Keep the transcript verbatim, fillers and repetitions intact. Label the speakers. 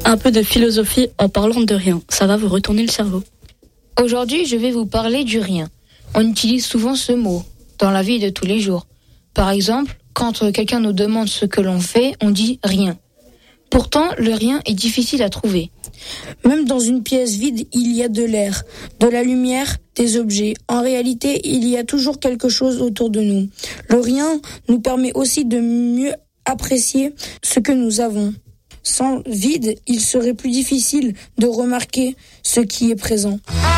Speaker 1: Un peu de philosophie en parlant de rien, ça va vous retourner le cerveau.
Speaker 2: Aujourd'hui, je vais vous parler du rien. On utilise souvent ce mot dans la vie de tous les jours. Par exemple, quand quelqu'un nous demande ce que l'on fait, on dit rien. Pourtant, le rien est difficile à trouver.
Speaker 3: Même dans une pièce vide, il y a de l'air, de la lumière, des objets. En réalité, il y a toujours quelque chose autour de nous. Le rien nous permet aussi de mieux apprécier ce que nous avons. Sans vide, il serait plus difficile de remarquer ce qui est présent.